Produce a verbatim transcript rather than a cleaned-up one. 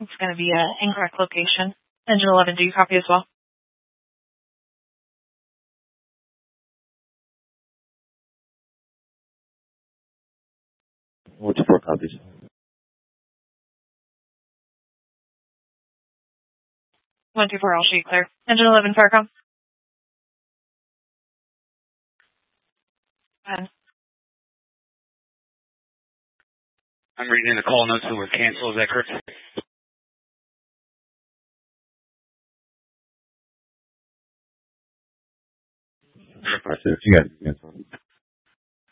It's going to be an incorrect location. Engine eleven, do you copy as well? one two four copies. one two four, I'll show you clear. Engine eleven, Farcom. Go ahead. I'm reading the call notes that were canceled. Is that correct? You guys can cancel.